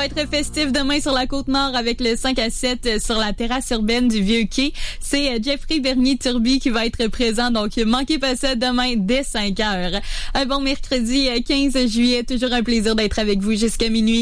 être festif demain sur la Côte-Nord avec le 5 à 7 sur la terrasse urbaine du Vieux-Quai. C'est Jeffrey Bernier-Turby qui va être présent, donc manquez pas ça demain dès 5 heures. Un bon mercredi 15 juillet, toujours un plaisir d'être avec vous jusqu'à minuit.